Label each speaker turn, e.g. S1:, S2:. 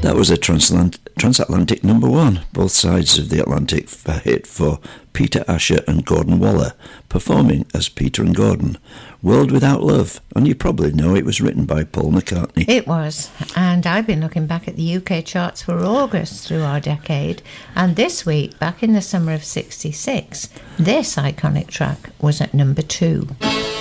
S1: That was a transatlantic number one, both sides of the Atlantic hit for Peter Asher and Gordon Waller, performing as Peter and Gordon. World Without Love, and you probably know it was written by Paul McCartney.
S2: It was, and I've been looking back at the UK charts for August through our decade, and this week, back in the summer of '66, this iconic track was at number 2.